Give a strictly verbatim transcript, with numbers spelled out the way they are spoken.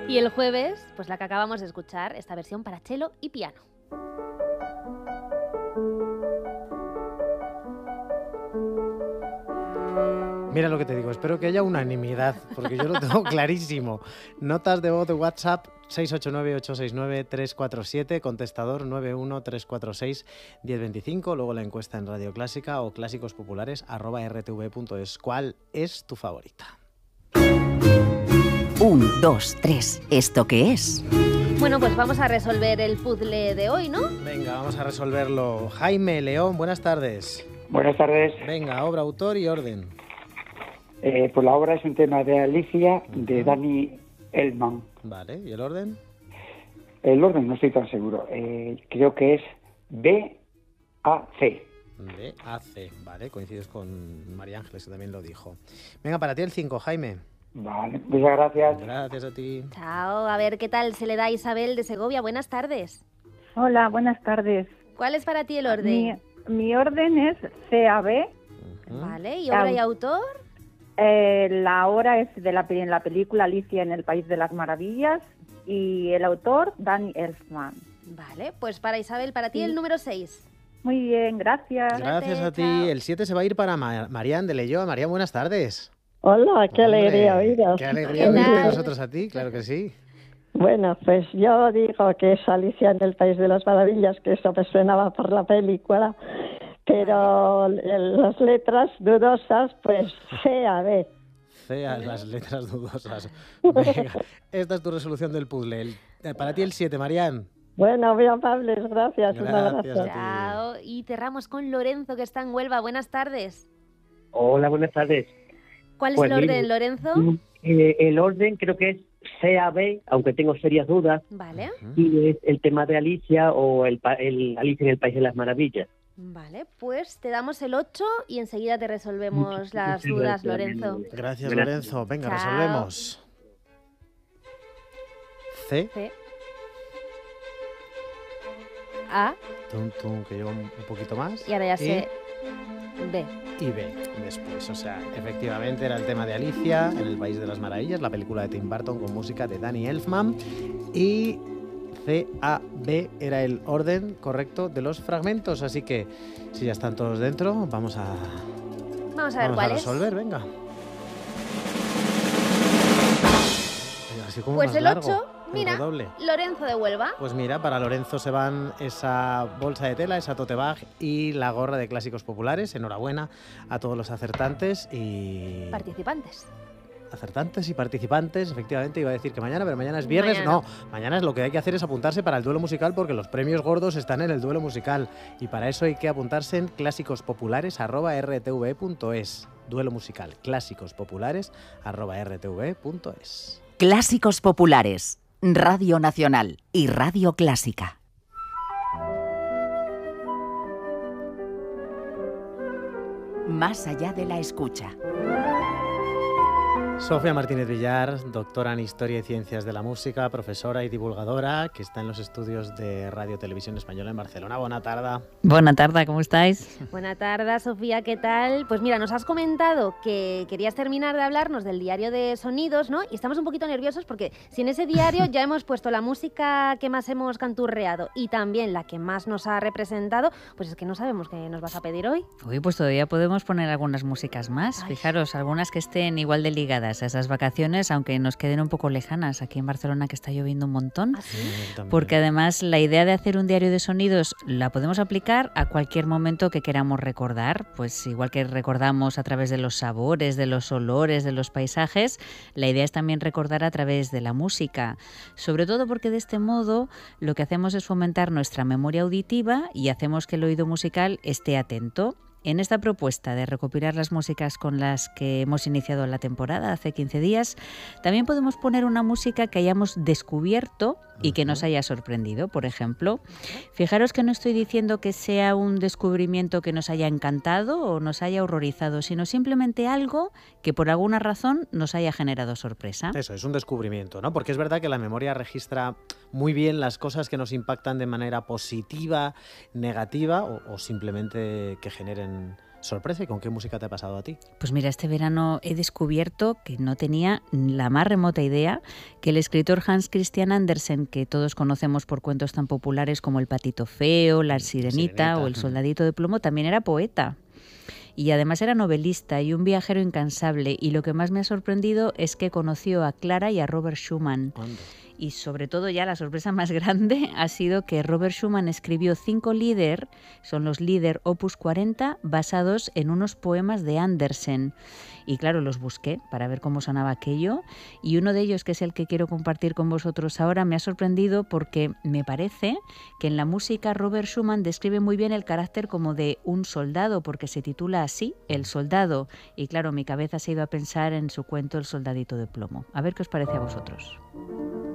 Y el jueves, pues la que acabamos de escuchar, esta versión para cello y piano. Mira lo que te digo, espero que haya unanimidad, porque yo lo tengo clarísimo. Notas de voz de WhatsApp seis ocho nueve, ocho seis nueve, tres cuatro siete, contestador nueve uno tres cuatro seis, uno cero dos cinco, luego la encuesta en Radio Clásica o clásicospopulares arroba r t v punto es. ¿Cuál es tu favorita? Un, dos, tres. ¿Esto qué es? Bueno, pues vamos a resolver el puzzle de hoy, ¿no? Venga, vamos a resolverlo. Jaime León, buenas tardes. Buenas tardes. Venga, obra, autor y orden. Eh, pues la obra es un tema de Alicia, uh-huh. de Danny Elfman. Vale, ¿y el orden? El orden no estoy tan seguro. Eh, creo que es B A C. B A C, vale, coincides con María Ángeles, que también lo dijo. Venga, para ti el cinco, Jaime. Vale, muchas gracias. Gracias a ti. Chao, a ver qué tal se le da a Isabel de Segovia. Buenas tardes. Hola, buenas tardes. ¿Cuál es para ti el orden? Mi, mi orden es C A B. Uh-huh. Vale, ¿y obra y autor? Eh, la obra es de la, en la película Alicia en el País de las Maravillas y el autor Danny Elfman. Vale, pues para Isabel, para ti sí. El número seis. Muy bien, gracias. Gracias a ti. Chao. El siete se va a ir para Mar- Marián de Leyoa. Marián, buenas tardes. Hola, qué Hombre, alegría oíros. Qué alegría oírte nosotros a ti, claro que sí. Bueno, pues yo digo que es Alicia en el País de las Maravillas, que eso me sonaba por la película, pero las letras dudosas, pues C A B. C A, las letras dudosas. Venga, esta es tu resolución del puzzle. El, para ti el siete, Marián. Bueno, muy amables, gracias. Gracias un abrazo. Chao. Y cerramos con Lorenzo, que está en Huelva. Buenas tardes. Hola, buenas tardes. ¿Cuál es pues el orden, mire, Lorenzo? Eh, el orden creo que es C A B, aunque tengo serias dudas. Vale. Y es el tema de Alicia o el, el Alicia en el País de las Maravillas. Vale, pues te damos el ocho y enseguida te resolvemos las dudas, Lorenzo. Gracias, Lorenzo. Venga, Chao. resolvemos. C. C. A. Tum, tum, que lleva un poquito más. Y ahora ya sé. B. Y B después. O sea, efectivamente era el tema de Alicia en el País de las Maravillas, la película de Tim Burton con música de Danny Elfman. Y C A B era el orden correcto de los fragmentos. Así que, si ya están todos dentro, vamos a... Vamos a ver vamos cuál a es. resolver, venga. Así como Pues más el largo, ocho, el mira, redoble. Lorenzo de Huelva. Pues mira, para Lorenzo se van esa bolsa de tela, esa tote bag y la gorra de Clásicos Populares. Enhorabuena a todos los acertantes y... Participantes. Acertantes y participantes, efectivamente. Iba a decir que mañana, pero mañana es viernes. Mañana. No, mañana es lo que hay que hacer es apuntarse para el duelo musical, porque los premios gordos están en el duelo musical. Y para eso hay que apuntarse en clásicospopulares arroba r t v punto es. Duelo musical, clásicospopulares arroba r t v punto es. Clásicos Populares, Radio Nacional y Radio Clásica. Más allá de la escucha. Sofía Martínez Villar, doctora en Historia y Ciencias de la Música, profesora y divulgadora, que está en los estudios de Radio Televisión Española en Barcelona. Buena tarde. Buena tarde, ¿cómo estáis? Buena tarde, Sofía, ¿qué tal? Pues mira, nos has comentado que querías terminar de hablarnos del diario de sonidos, ¿no? Y estamos un poquito nerviosos porque si en ese diario ya hemos puesto la música que más hemos canturreado y también la que más nos ha representado, pues es que no sabemos qué nos vas a pedir hoy. Uy, pues todavía podemos poner algunas músicas más. Ay. Fijaros, algunas que estén igual de ligadas a esas vacaciones, aunque nos queden un poco lejanas aquí en Barcelona, que está lloviendo un montón. ¿Ah, sí? Porque además la idea de hacer un diario de sonidos la podemos aplicar a cualquier momento que queramos recordar, pues igual que recordamos a través de los sabores, de los olores, de los paisajes, la idea es también recordar a través de la música, sobre todo porque de este modo lo que hacemos es fomentar nuestra memoria auditiva y hacemos que el oído musical esté atento. En esta propuesta de recopilar las músicas con las que hemos iniciado la temporada hace quince días, también podemos poner una música que hayamos descubierto y que nos haya sorprendido. Por ejemplo, fijaros que no estoy diciendo que sea un descubrimiento que nos haya encantado o nos haya horrorizado, sino simplemente algo que por alguna razón nos haya generado sorpresa. Eso, es un descubrimiento, ¿no? Porque es verdad que la memoria registra muy bien las cosas que nos impactan de manera positiva, negativa o, o simplemente que generen sorpresa. ¿Y con qué música te ha pasado a ti? Pues mira, este verano he descubierto que no tenía la más remota idea que el escritor Hans Christian Andersen, que todos conocemos por cuentos tan populares como El patito feo, La sirenita, Sirenita. o El soldadito de plomo, también era poeta. Y además era novelista y un viajero incansable. Y lo que más me ha sorprendido es que conoció a Clara y a Robert Schumann. ¿Cuándo? Y sobre todo ya la sorpresa más grande ha sido que Robert Schumann escribió cinco Lieder, son los Lieder Opus cuarenta, basados en unos poemas de Andersen. Y claro, los busqué para ver cómo sonaba aquello. Y uno de ellos, que es el que quiero compartir con vosotros ahora, me ha sorprendido porque me parece que en la música Robert Schumann describe muy bien el carácter como de un soldado, porque se titula así, El soldado. Y claro, mi cabeza se ha ido a pensar en su cuento El soldadito de plomo. A ver qué os parece a vosotros.